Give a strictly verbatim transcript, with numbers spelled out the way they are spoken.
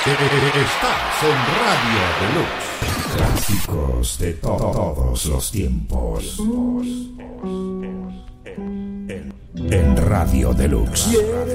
Estás en Radio Deluxe. Clásicos de to- todos los tiempos. En Radio Deluxe.